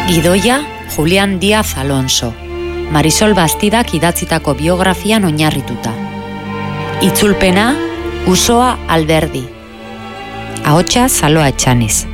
Gidoia, Julian Díaz Alonso. Marisol Bastidak idatzitako biografian oinarrituta. Itzulpena, Usoa Alberdi. Ahotsa Saloa Etxaniz.